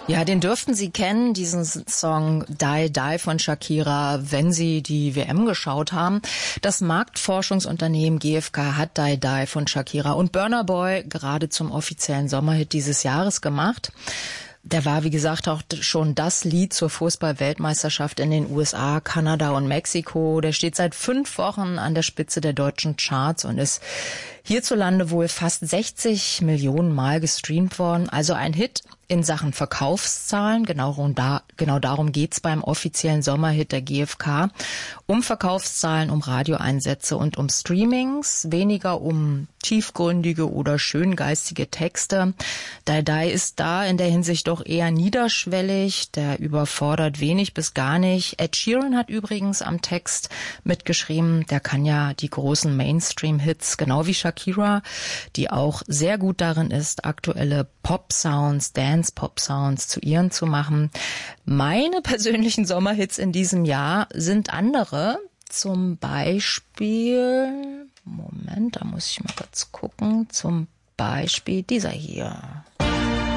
Ja, den dürften Sie kennen, diesen Song Die Die von Shakira, wenn Sie die WM geschaut haben. Das Marktforschungsunternehmen GfK hat Die Die von Shakira und Burna Boy gerade zum offiziellen Sommerhit dieses Jahres gemacht. Der war, wie gesagt, auch schon das Lied zur Fußball-Weltmeisterschaft in den USA, Kanada und Mexiko. Der steht seit 5 Wochen an der Spitze der deutschen Charts und ist hierzulande wohl fast 60 Millionen Mal gestreamt worden. Also ein Hit in Sachen Verkaufszahlen. Genau darum geht's beim offiziellen Sommerhit der GfK. Um Verkaufszahlen, um Radioeinsätze und um Streamings, weniger um tiefgründige oder schöngeistige Texte. Die Die ist da in der Hinsicht doch eher niederschwellig, der überfordert wenig bis gar nicht. Ed Sheeran hat übrigens am Text mitgeschrieben, der kann ja die großen Mainstream-Hits, genau wie Shakira, die auch sehr gut darin ist, aktuelle Pop-Sounds, Dance-Pop-Sounds zu ihren zu machen. Meine persönlichen Sommerhits in diesem Jahr sind andere, zum Beispiel, Moment, da muss ich mal kurz gucken, zum Beispiel dieser hier.